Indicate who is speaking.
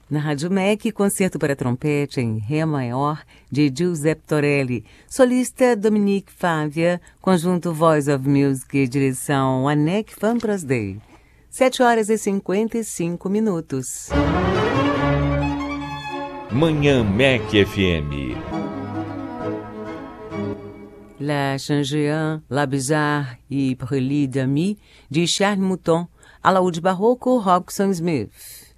Speaker 1: Na Rádio MEC, concerto para trompete em Ré maior, de Giuseppe Torelli, solista Dominique Fávia, conjunto Voice of Music, direção Anek van Brasdey. 7h55.
Speaker 2: Manhã MEC FM.
Speaker 1: La Changéan, La Bizarre e Prélude d'Ami, de Charles Mouton, alaúde barroco Robson Smith.